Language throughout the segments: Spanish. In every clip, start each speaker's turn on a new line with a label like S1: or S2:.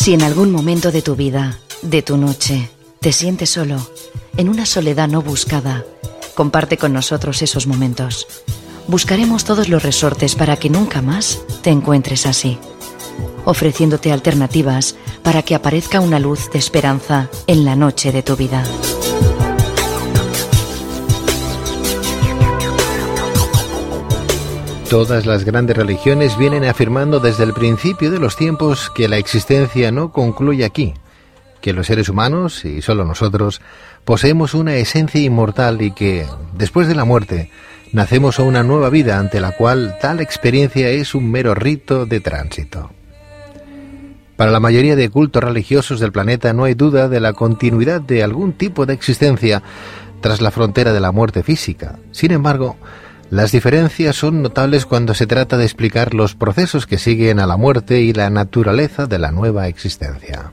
S1: Si en algún momento de tu vida, de tu noche, te sientes solo, en una soledad no buscada, comparte con nosotros esos momentos. Buscaremos todos los resortes para que nunca más te encuentres así, ofreciéndote alternativas para que aparezca una luz de esperanza en la noche de tu vida.
S2: Todas las grandes religiones vienen afirmando desde el principio de los tiempos que la existencia no concluye aquí, que los seres humanos, y solo nosotros, poseemos una esencia inmortal y que, después de la muerte, nacemos a una nueva vida ante la cual tal experiencia es un mero rito de tránsito. Para la mayoría de cultos religiosos del planeta no hay duda de la continuidad de algún tipo de existencia tras la frontera de la muerte física. Sin embargo, las diferencias son notables cuando se trata de explicar los procesos que siguen a la muerte y la naturaleza de la nueva existencia.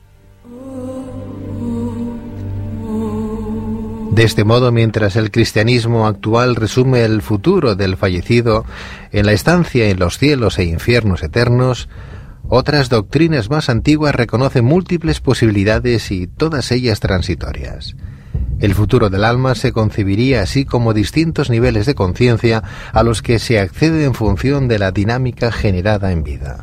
S2: De este modo, mientras el cristianismo actual resume el futuro del fallecido en la estancia en los cielos e infiernos eternos, otras doctrinas más antiguas reconocen múltiples posibilidades y todas ellas transitorias. El futuro del alma se concebiría así como distintos niveles de conciencia a los que se accede en función de la dinámica generada en vida.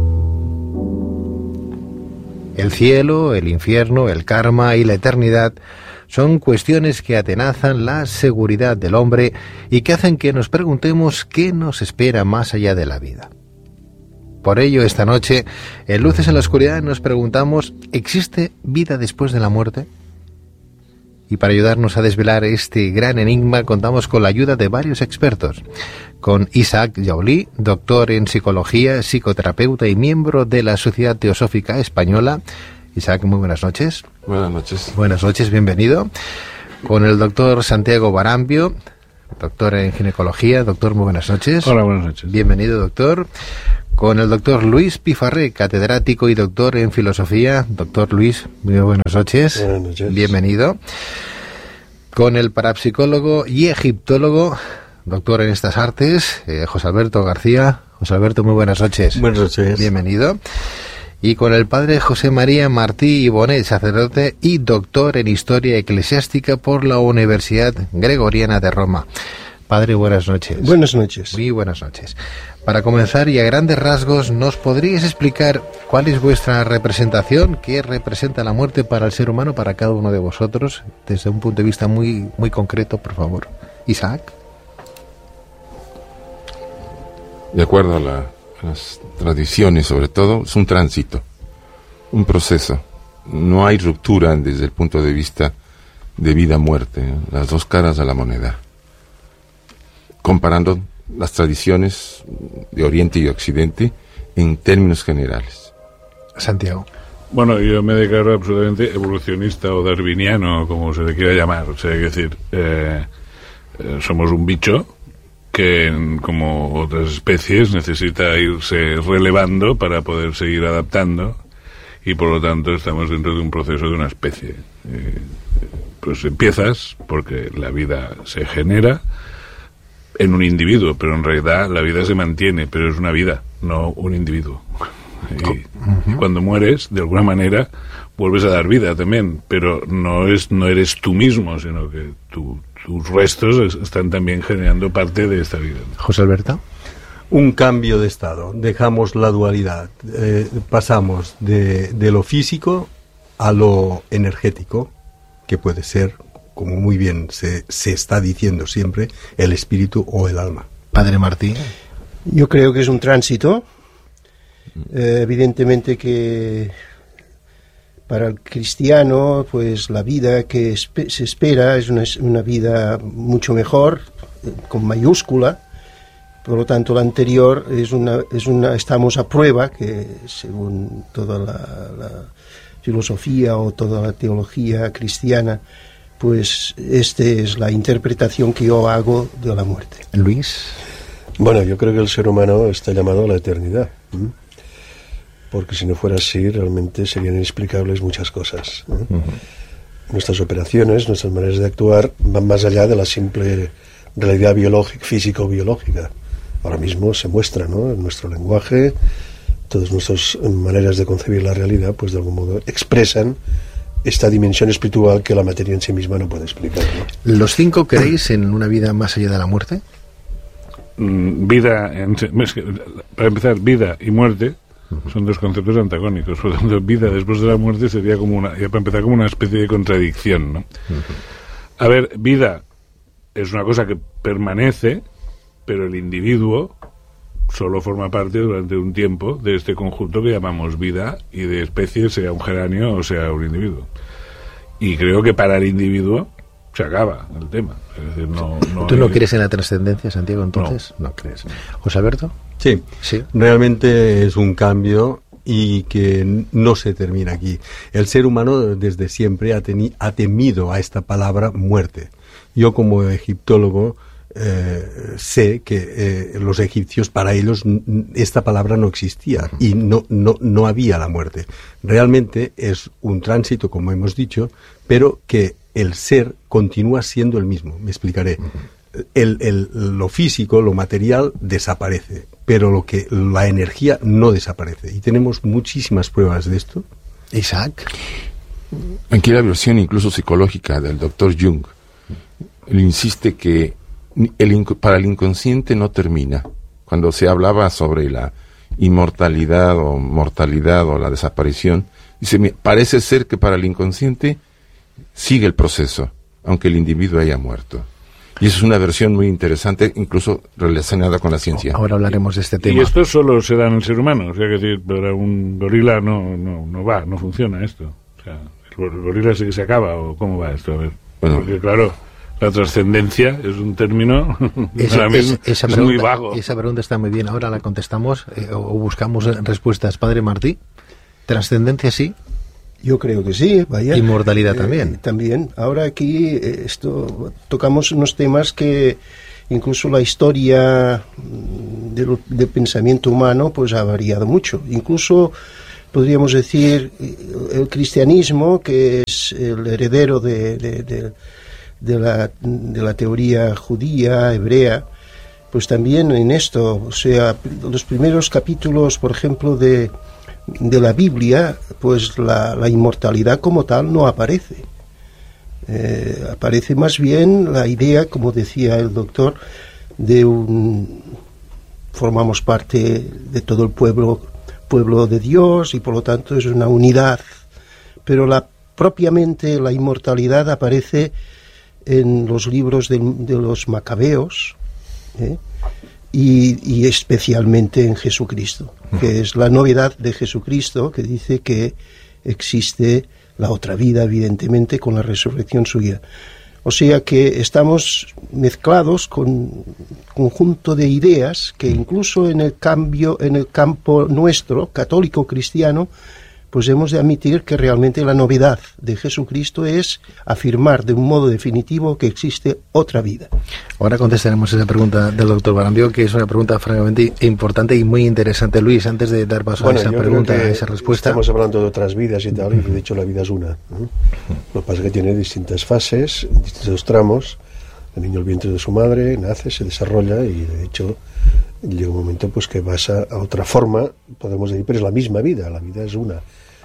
S2: El cielo, el infierno, el karma y la eternidad son cuestiones que atenazan la seguridad del hombre y que hacen que nos preguntemos qué nos espera más allá de la vida. Por ello, esta noche, en Luces en la Oscuridad, nos preguntamos, ¿existe vida después de la muerte? Y para ayudarnos a desvelar este gran enigma, contamos con la ayuda de varios expertos. Con Isaac Yaulí, doctor en psicología, psicoterapeuta y miembro de la Sociedad Teosófica Española. Isaac, muy buenas noches.
S3: Buenas noches.
S2: Buenas noches, bienvenido. Con el doctor Santiago Barambio, doctor en ginecología. Doctor, muy buenas noches.
S4: Hola, buenas noches.
S2: Bienvenido, doctor. Con el doctor Luis Pifarré, catedrático y doctor en filosofía. Doctor Luis, muy buenas noches.
S3: Buenas noches.
S2: Bienvenido. Con el parapsicólogo y egiptólogo, doctor en estas artes, José Alberto García. José Alberto, muy buenas noches.
S3: Buenas noches.
S2: Bienvenido. Y con el padre José María Martí Ibonet, sacerdote y doctor en historia eclesiástica por la Universidad Gregoriana de Roma. Padre, buenas noches.
S3: Buenas noches.
S2: Muy buenas noches. Para comenzar, y a grandes rasgos, ¿nos podríais explicar cuál es vuestra representación? ¿Qué representa la muerte para el ser humano, para cada uno de vosotros? Desde un punto de vista muy concreto, por favor. Isaac.
S3: De acuerdo a las tradiciones, sobre todo, es un tránsito, un proceso. No hay ruptura desde el punto de vista de vida-muerte, las dos caras de la moneda. Comparando las tradiciones de Oriente y Occidente en términos generales.
S2: Santiago.
S4: Bueno, yo me declaro absolutamente evolucionista o darwiniano, como se le quiera llamar. O sea, es decir, somos un bicho que, como otras especies, necesita irse relevando para poder seguir adaptando, y por lo tanto estamos dentro de un proceso de una especie. Pues empiezas porque la vida se genera en un individuo, pero en realidad la vida se mantiene, pero es una vida, no un individuo. Y cuando mueres, de alguna manera, vuelves a dar vida también, pero no eres tú mismo, sino que tus restos están también generando parte de esta vida.
S2: José Alberto.
S5: Un cambio de estado, dejamos la dualidad, pasamos de lo físico a lo energético, que puede ser, como muy bien se está diciendo siempre, el espíritu o el alma.
S2: Padre Martí.
S6: Yo creo que es un tránsito. Evidentemente que para el cristiano, pues la vida que se espera es una vida mucho mejor, con mayúscula. Por lo tanto, la anterior estamos a prueba, que según toda la filosofía o toda la teología cristiana, pues esta es la interpretación que yo hago de la muerte.
S2: Luis.
S7: Bueno, yo creo que el ser humano está llamado a la eternidad, porque si no fuera así, realmente serían inexplicables muchas cosas. Nuestras operaciones, nuestras maneras de actuar van más allá de la simple realidad físico-biológica. Ahora mismo se muestra, ¿no?, en nuestro lenguaje, todas nuestras maneras de concebir la realidad, pues de algún modo expresan esta dimensión espiritual que la materia en sí misma no puede explicar, ¿no?
S2: ¿Los 5 creéis en una vida más allá de la muerte?
S4: Vida, para empezar, vida y muerte son dos conceptos antagónicos. Por lo tanto, vida después de la muerte sería como ya para empezar, como una especie de contradicción, ¿no? A ver, vida es una cosa que permanece, pero el individuo solo forma parte durante un tiempo de este conjunto que llamamos vida y de especie, sea un geranio o sea un individuo. Y creo que para el individuo se acaba el tema. Es decir,
S2: ¿Tú no crees en la trascendencia, Santiago, entonces? No crees. ¿José Alberto?
S5: Sí, realmente es un cambio y que no se termina aquí. El ser humano desde siempre ha temido a esta palabra muerte. Yo como egiptólogo sé que los egipcios, para ellos esta palabra no existía y no había la muerte. Realmente es un tránsito, como hemos dicho, pero que el ser continúa siendo el mismo. Me explicaré. Lo físico, lo material desaparece, pero la energía no desaparece. Y tenemos muchísimas pruebas de esto.
S2: Isaac.
S3: Aquí la versión incluso psicológica del doctor Jung, él insiste que para el inconsciente no termina. Cuando se hablaba sobre la inmortalidad o mortalidad o la desaparición, dice, parece ser que para el inconsciente sigue el proceso, aunque el individuo haya muerto. Y eso es una versión muy interesante, incluso relacionada con la ciencia.
S2: Ahora hablaremos de este tema.
S4: Y esto solo se da en el ser humano, o sea, que decir, para un gorila no funciona esto. O sea, el gorila sí que se acaba, ¿o cómo va esto? A ver.
S3: Bueno,
S4: porque claro, la trascendencia es un término es muy vago.
S2: Esa pregunta está muy bien. Ahora la contestamos o buscamos respuestas. Padre Martí, ¿trascendencia sí?
S6: Yo creo que sí, vaya.
S2: Inmortalidad también.
S6: También. Ahora aquí tocamos unos temas que incluso la historia del pensamiento humano pues ha variado mucho. Incluso podríamos decir el cristianismo, que es el heredero de la teoría judía, hebrea, pues también en esto, o sea, los primeros capítulos, por ejemplo, de la Biblia, pues la inmortalidad como tal no aparece. Aparece más bien la idea, como decía el doctor, formamos parte de todo el pueblo de Dios y por lo tanto es una unidad. Pero propiamente la inmortalidad aparece en los libros de los Macabeos, y especialmente en Jesucristo, que es la novedad de Jesucristo, que dice que existe la otra vida, evidentemente, con la resurrección suya. O sea que estamos mezclados con un conjunto de ideas que incluso en el campo nuestro, católico cristiano, pues hemos de admitir que realmente la novedad de Jesucristo es afirmar de un modo definitivo que existe otra vida.
S2: Ahora contestaremos esa pregunta del doctor Barandió, que es una pregunta francamente importante y muy interesante. Luis, antes de dar paso a esa pregunta, a esa respuesta...
S7: Estamos hablando de otras vidas y tal, y de hecho la vida es una. Lo que pasa es que tiene distintas fases, distintos tramos. El niño, el vientre de su madre, nace, se desarrolla y de hecho llega un momento pues que pasa a otra forma, podemos decir, pero es la misma vida, la vida es una.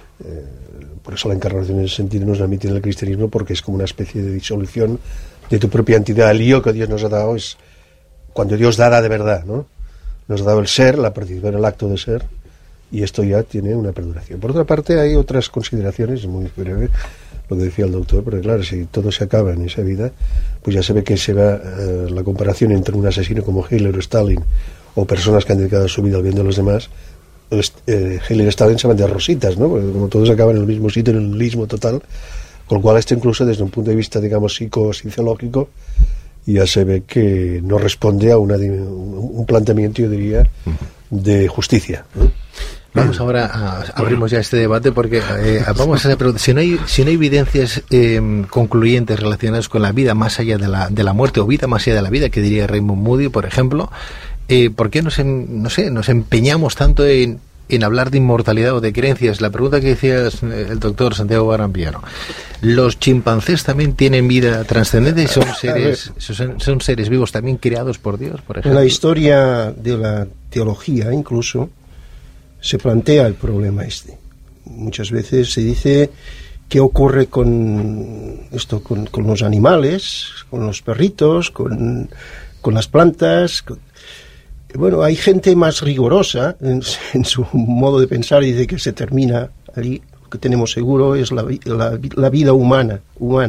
S7: Por eso la encarnación en ese sentido nos la admite en el cristianismo, porque es como una especie de disolución de tu propia entidad. El lío que Dios nos ha dado es cuando Dios da de verdad, ¿no? Nos ha dado el ser, la participación, el acto de ser, y esto ya tiene una perduración. Por otra parte, hay otras consideraciones, muy breve, lo que decía el doctor, porque claro, si todo se acaba en esa vida, pues ya se ve que se va la comparación entre un asesino como Hitler o Stalin, o personas que han dedicado su vida al bien de los demás. Hitler y Stalin se van de rositas, ¿no? Porque como todos acaban en el mismo sitio, en el nihilismo total, con lo cual esto incluso desde un punto de vista, digamos, psicociológico, ya se ve que no responde a un planteamiento, yo diría, de justicia, ¿no?
S2: Vamos ahora abrimos ya este debate porque vamos a hacer preguntas. Si no hay evidencias concluyentes relacionadas con la vida más allá de la muerte o vida más allá de la vida, que diría Raymond Moody, por ejemplo, ¿por qué nos empeñamos tanto en hablar de inmortalidad o de creencias? La pregunta que decía el doctor Santiago Barampiano. ¿Los chimpancés también tienen vida trascendente y son seres vivos también creados por Dios, por ejemplo?
S6: En la historia de la teología, incluso, se plantea el problema este. Muchas veces se dice qué ocurre con esto, con los animales, con los perritos, con las plantas. Bueno, hay gente más rigurosa en su modo de pensar y dice que se termina allí. Lo que tenemos seguro es la vida humana.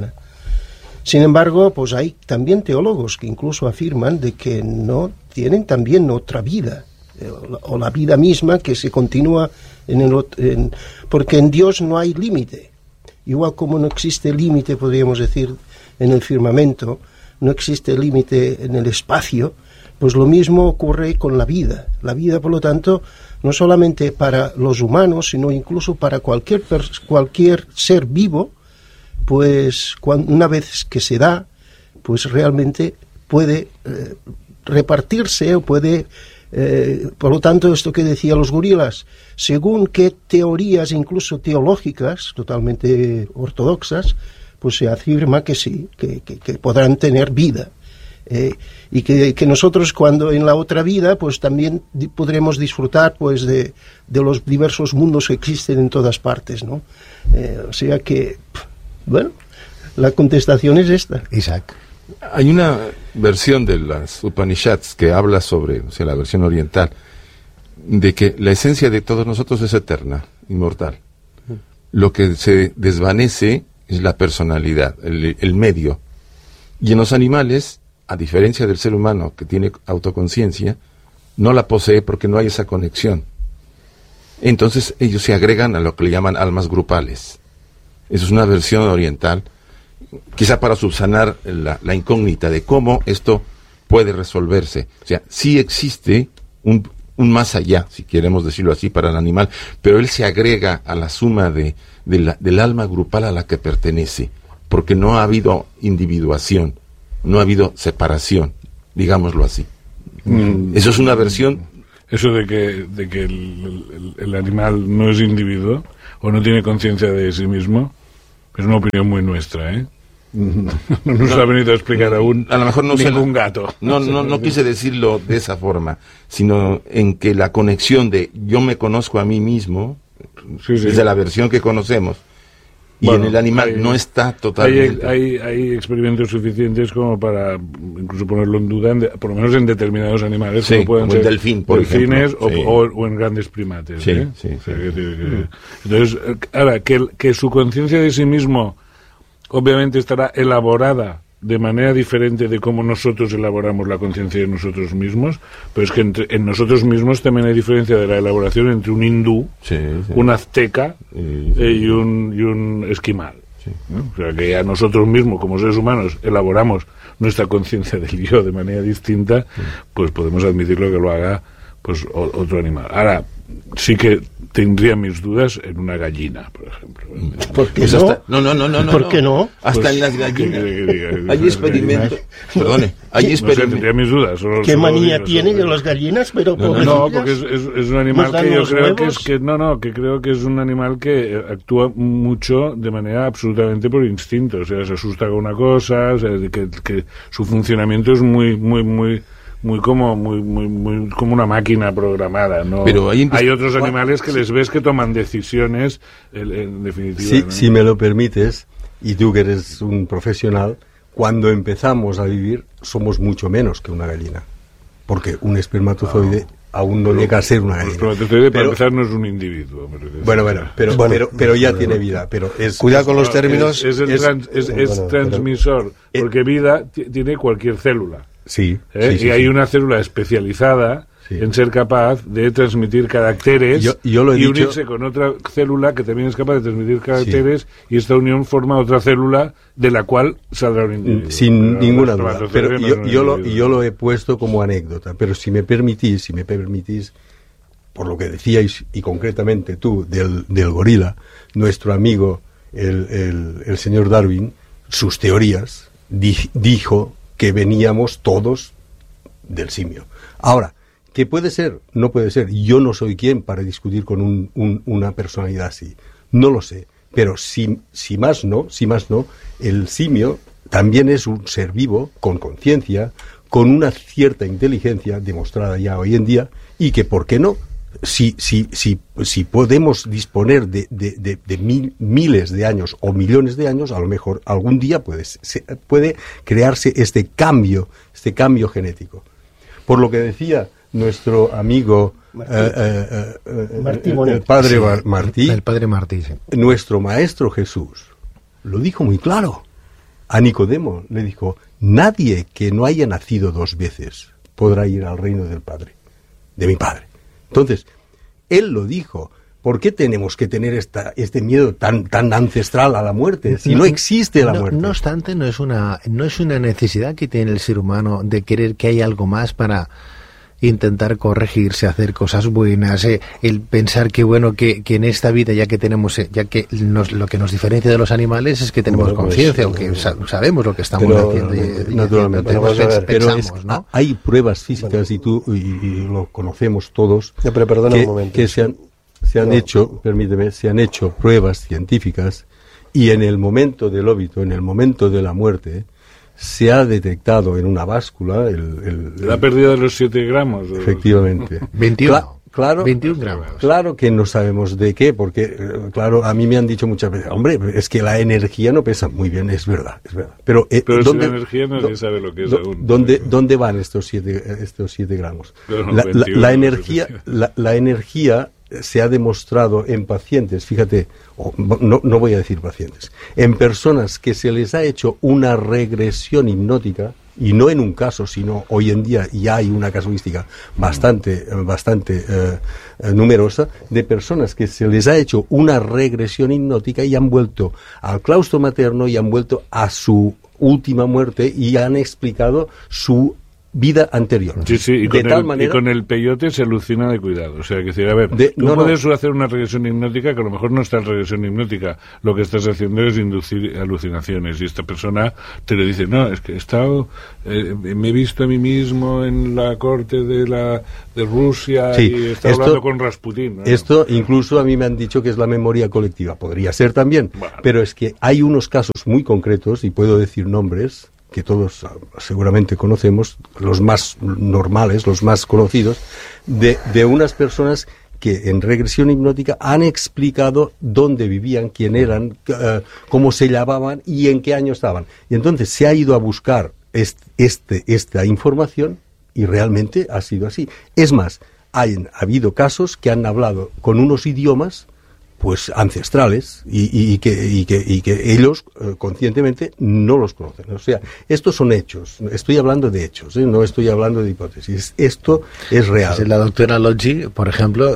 S6: Sin embargo, pues hay también teólogos que incluso afirman de que no tienen también otra vida, o la vida misma que se continúa porque en Dios no hay límite. Igual como no existe límite, podríamos decir, en el firmamento, no existe límite en el espacio, pues lo mismo ocurre con la vida. La vida, por lo tanto, no solamente para los humanos, sino incluso para cualquier ser vivo, pues una vez que se da, pues realmente puede repartirse o puede... por lo tanto, esto que decía los gorilas, según qué teorías, incluso teológicas, totalmente ortodoxas, pues se afirma que sí, que podrán tener vida. Y que nosotros cuando en la otra vida pues también podremos disfrutar pues de los diversos mundos que existen en todas partes, ¿no? O sea que, bueno, la contestación es esta.
S2: Isaac.
S3: Hay una versión de las Upanishads que habla sobre, o sea, la versión oriental, de que la esencia de todos nosotros es eterna, inmortal. Lo que se desvanece es la personalidad, el medio. Y en los animales, a diferencia del ser humano que tiene autoconciencia, no la posee porque no hay esa conexión. Entonces ellos se agregan a lo que le llaman almas grupales. Eso es una versión oriental, quizá para subsanar la incógnita de cómo esto puede resolverse. O sea, sí existe un más allá, si queremos decirlo así, para el animal, pero él se agrega a la suma del alma grupal a la que pertenece, porque no ha habido individuación, no ha habido separación, digámoslo así. Eso es una versión.
S4: Eso de que el animal no es individuo o no tiene conciencia de sí mismo es una opinión muy nuestra, ¿eh? No nos ha venido a explicar aún
S3: a lo mejor
S4: ningún gato.
S3: No quise decirlo de esa forma, sino en que la conexión de yo me conozco a mí mismo, sí. Es de la versión que conocemos, y bueno, en el animal no está totalmente.
S4: Hay experimentos suficientes como para incluso ponerlo en duda, por lo menos en determinados animales,
S3: sí,
S4: como pueden ser
S3: delfines
S4: o en grandes primates.
S3: Sí,
S4: ¿eh?
S3: Sí,
S4: o sea, entonces, ahora, que su conciencia de sí mismo obviamente estará elaborada de manera diferente de cómo nosotros elaboramos la conciencia de nosotros mismos, pero es que en nosotros mismos también hay diferencia de la elaboración entre un hindú, un azteca y un esquimal. Sí. ¿No? O sea, que ya nosotros mismos, como seres humanos, elaboramos nuestra conciencia del yo de manera distinta, pues podemos admitirlo que lo haga pues otro animal. Ahora, sí que tendría mis dudas en una gallina, por ejemplo.
S6: ¿Por qué no? ¿Por qué no?
S3: Hasta
S4: pues,
S3: en las gallinas. Hay experimentos. Perdone, hay experimentos.
S4: Tendría mis dudas.
S6: ¿Qué manía tiene de las gallinas? Pero
S4: no, porque es un animal que yo creo que creo que es un animal que actúa mucho de manera absolutamente por instinto. O sea, se asusta con una cosa, o sea, que su funcionamiento es muy como una máquina programada, ¿no?
S3: Pero hay
S4: otros animales que les ves que toman decisiones en definitiva.
S5: Sí,
S4: ¿no?
S5: Si me lo permites, y tú que eres un profesional, cuando empezamos a vivir somos mucho menos que una gallina, porque un espermatozoide aún no llega a ser una gallina.
S4: El espermatozoide, para empezar, no es un individuo.
S5: Pero ya tiene vida. Pero
S7: cuidado con los términos.
S4: Es transmisor, porque vida tiene cualquier célula.
S5: Sí,
S4: y hay una célula especializada en ser capaz de transmitir caracteres
S5: y
S4: unirse con otra célula que también es capaz de transmitir caracteres, y esta unión forma otra célula de la cual saldrá un individuo.
S5: Sin ninguna duda. Pero yo lo he puesto como anécdota. Pero si me permitís, por lo que decíais, y concretamente tú, del gorila, nuestro amigo, el señor Darwin, sus teorías, dijo que veníamos todos del simio. Ahora, ¿qué puede ser? No puede ser. Yo no soy quien para discutir con una personalidad así. No lo sé. Pero si más no, el simio también es un ser vivo, con conciencia, con una cierta inteligencia demostrada ya hoy en día, y que, ¿por qué no?, si podemos disponer de miles de años o millones de años, a lo mejor algún día puede crearse este cambio genético. Por lo que decía nuestro amigo el padre Martí, sí. Nuestro maestro Jesús lo dijo muy claro. A Nicodemo le dijo: nadie que no haya nacido 2 veces podrá ir al reino del Padre, de mi Padre. Entonces, él lo dijo. ¿Por qué tenemos que tener este miedo tan ancestral a la muerte si no existe la muerte?
S2: No obstante, no es una necesidad que tiene el ser humano de querer que haya algo más para intentar corregirse, hacer cosas buenas, el pensar que bueno, que en esta vida lo que nos diferencia de los animales es que tenemos conciencia, aunque sabemos lo que estamos haciendo.
S5: Naturalmente, pero hay pruebas físicas, y lo conocemos todos, que se han hecho pruebas científicas, y en el momento del óbito, en el momento de la muerte, se ha detectado en una báscula
S4: la pérdida de los 7 gramos.
S5: Efectivamente.
S2: 21.
S5: Claro,
S2: 21 gramos.
S5: Claro que no sabemos de qué, porque, claro, a mí me han dicho muchas veces: hombre, es que la energía no pesa. Muy bien, es verdad. Pero
S4: sin energía nadie sabe lo que es aún.
S5: ¿Dónde van estos 7 gramos? La energía se ha demostrado en pacientes, fíjate, no voy a decir pacientes, en personas que se les ha hecho una regresión hipnótica, y no en un caso, sino hoy en día ya hay una casuística bastante numerosa, de personas que se les ha hecho una regresión hipnótica y han vuelto al claustro materno y han vuelto a su última muerte y han explicado su vida anterior.
S4: Sí, y con el peyote se alucina de cuidado. O sea, que decir, a ver, tú puedes hacer una regresión hipnótica que a lo mejor no está en regresión hipnótica. Lo que estás haciendo es inducir alucinaciones. Y esta persona te lo dice: no, es que he estado, me he visto a mí mismo en la corte de Rusia, y he estado hablando con Rasputín, ¿no?
S5: Esto incluso a mí me han dicho que es la memoria colectiva. Podría ser también. Bueno. Pero es que hay unos casos muy concretos, y puedo decir nombres, que todos seguramente conocemos, los más normales, los más conocidos, de unas personas que en regresión hipnótica han explicado dónde vivían, quién eran, cómo se llamaban y en qué año estaban. Y entonces se ha ido a buscar esta información, y realmente ha sido así. Es más, ha habido casos que han hablado con unos idiomas pues ancestrales y que ellos conscientemente no los conocen. O sea, estos son hechos. Estoy hablando de hechos, no estoy hablando de hipótesis. Esto es real.
S2: La doctora Loggi, por ejemplo,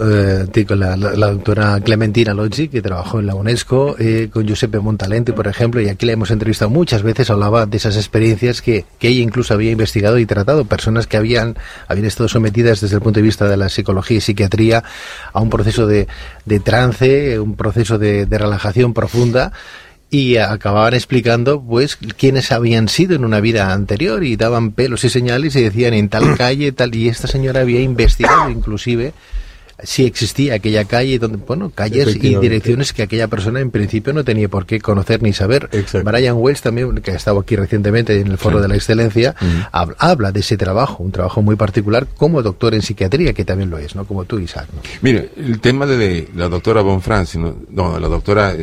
S2: la doctora Clementina Loggi, que trabajó en la UNESCO con Giuseppe Montalenti, por ejemplo, y aquí la hemos entrevistado muchas veces, hablaba de esas experiencias que ella incluso había investigado y tratado, personas que habían estado sometidas desde el punto de vista de la psicología y psiquiatría a un proceso de trance, un proceso de relajación profunda, y acababan explicando pues quiénes habían sido en una vida anterior, y daban pelos y señales y decían en tal calle, tal, y esta señora había investigado inclusive si existía aquella calle, calles y direcciones que aquella persona en principio no tenía por qué conocer ni saber.
S5: Exacto.
S2: Brian Wells también, que ha estado aquí recientemente en el Foro de la Excelencia, habla de ese trabajo, un trabajo muy particular como doctor en psiquiatría, que también lo es, ¿no? Como tú, Isaac, ¿no?
S3: Mira, el tema de la doctora Bonfranci, la doctora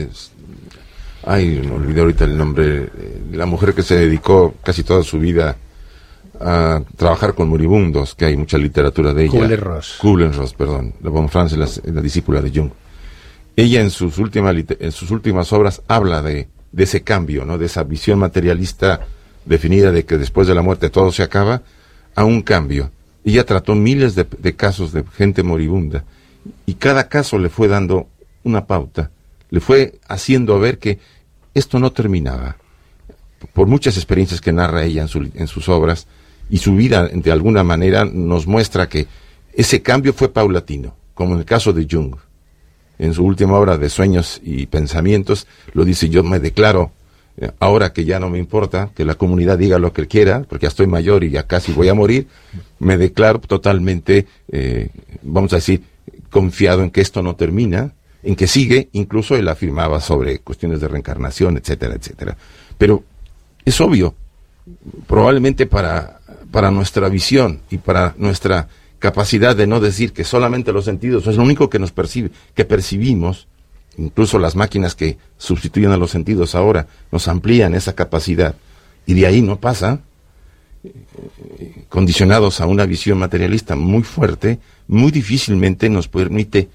S3: no olvidé ahorita el nombre, la mujer que se dedicó casi toda su vida a trabajar con moribundos, que hay mucha literatura de ella. Kubler-Ross, perdón. La Bonfranci, la discípula de Jung. Ella en sus últimas obras habla de ese cambio, ¿no? De esa visión materialista definida de que después de la muerte todo se acaba, a un cambio. Ella trató miles de casos de gente moribunda, y cada caso le fue dando una pauta, le fue haciendo ver que esto no terminaba. Por muchas experiencias que narra ella en sus obras, y su vida de alguna manera nos muestra que ese cambio fue paulatino, como en el caso de Jung. En su última obra de Sueños y Pensamientos lo dice: yo me declaro, ahora que ya no me importa que la comunidad diga lo que quiera, porque ya estoy mayor y ya casi voy a morir, me declaro totalmente, vamos a decir, confiado en que esto no termina, en que sigue. Incluso él afirmaba sobre cuestiones de reencarnación, etcétera, etcétera. Pero es obvio, probablemente para nuestra visión y para nuestra capacidad de no decir que solamente los sentidos es lo único que que percibimos. Incluso las máquinas que sustituyen a los sentidos ahora nos amplían esa capacidad, y de ahí no pasa, condicionados a una visión materialista muy fuerte, muy difícilmente nos permite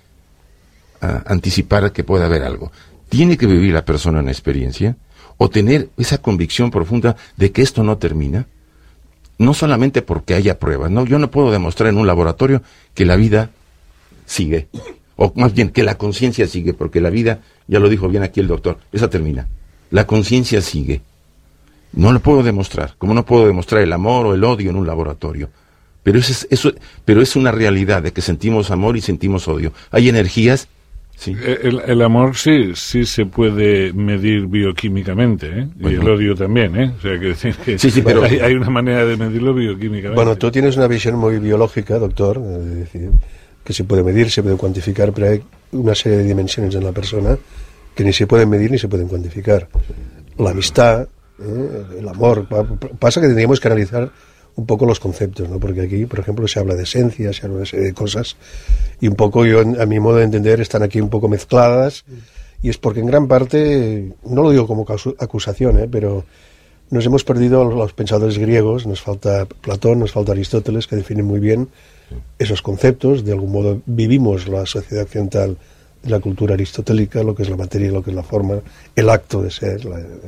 S3: anticipar que pueda haber algo. Tiene que vivir la persona una experiencia, o tener esa convicción profunda de que esto no termina, no solamente porque haya pruebas, ¿no? Yo no puedo demostrar en un laboratorio que la vida sigue, o más bien que la conciencia sigue, porque la vida, ya lo dijo bien aquí el doctor, esa termina. La conciencia sigue. No lo puedo demostrar, como no puedo demostrar el amor o el odio en un laboratorio. Pero pero es una realidad de que sentimos amor y sentimos odio. Hay energías. Sí.
S4: El amor sí se puede medir bioquímicamente, ¿eh? Bueno. Y el odio también, ¿eh? O sea, que decir que
S3: sí, pero
S4: hay una manera de medirlo bioquímicamente.
S7: Bueno, tú tienes una visión muy biológica, doctor, es decir, que se puede medir, se puede cuantificar, pero hay una serie de dimensiones en la persona que ni se pueden medir ni se pueden cuantificar. La amistad, el amor, pasa que tendríamos que analizar un poco los conceptos, ¿no? Porque aquí, por ejemplo, se habla de esencia, se habla de una serie de cosas, y un poco yo, a mi modo de entender, están aquí un poco mezcladas, y es porque en gran parte, no lo digo como acusación, pero nos hemos perdido los pensadores griegos, nos falta Platón, nos falta Aristóteles, que definen muy bien esos conceptos. De algún modo vivimos la sociedad occidental de la cultura aristotélica, lo que es la materia, lo que es la forma, el acto de ser,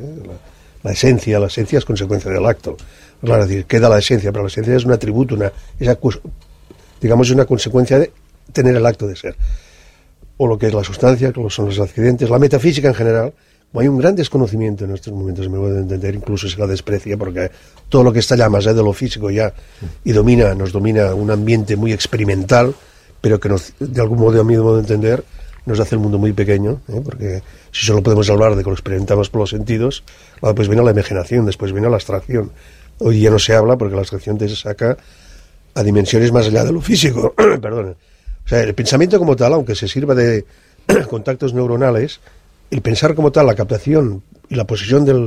S7: la esencia es consecuencia del acto. Claro, es decir, queda la esencia, pero la esencia es un atributo, digamos, una consecuencia de tener el acto de ser. O lo que es la sustancia, que son los accidentes, la metafísica en general. Hay un gran desconocimiento en estos momentos, me puedo entender, incluso se la desprecia, porque todo lo que está ya más allá de lo físico ya, y nos domina un ambiente muy experimental, pero que de algún modo, a mi modo de entender, nos hace el mundo muy pequeño, porque si solo podemos hablar de que lo experimentamos por los sentidos, después viene la imaginación, después viene la abstracción. Hoy ya no se habla porque la abstracción te saca a dimensiones más allá de lo físico. Perdón. O sea, el pensamiento como tal, aunque se sirva de contactos neuronales, el pensar como tal, la captación y la posesión del